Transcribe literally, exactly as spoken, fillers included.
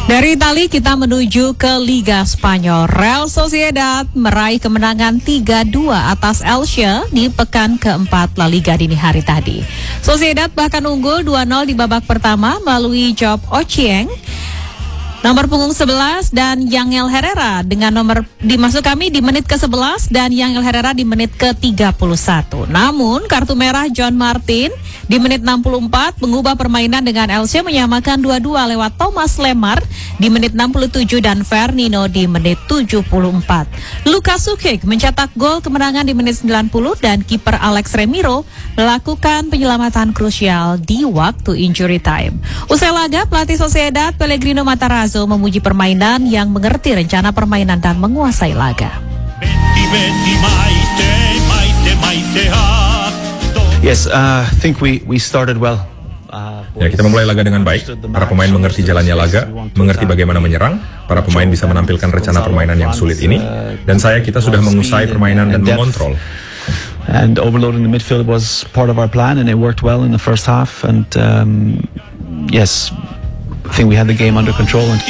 Dari Itali kita menuju ke Liga Spanyol. Real Sociedad meraih kemenangan tiga dua atas Elche di pekan keempat La Liga dini hari tadi. Sociedad bahkan unggul dua nol di babak pertama melalui Job Ochieng, nomor punggung sebelas, dan Yangel Herrera dengan nomor dimasuk kami di menit ke sebelas dan Yangel Herrera di menit ke tiga puluh satu. Namun kartu merah John Martin di menit enam puluh empat mengubah permainan dengan Elche menyamakan dua dua lewat Thomas Lemar di menit enam puluh tujuh dan Fernino di menit tujuh puluh empat. Lukas Sukic mencetak gol kemenangan di menit sembilan puluh dan kiper Alex Remiro melakukan penyelamatan krusial di waktu injury time. Usai laga, pelatih Sociedad Pellegrino Matarazzo memuji permainan yang mengerti rencana permainan dan menguasai laga. Yes, uh, I think we we started well. Uh, Ya, kita memulai laga dengan baik. Para pemain mengerti jalannya laga, mengerti bagaimana menyerang. Para pemain bisa menampilkan rencana permainan yang sulit ini. Dan saya, kita sudah mengusai permainan dan mengontrol. And overloading the midfield was part of our plan, and it worked well in the first half. And um, yes, I think we had the game under control. And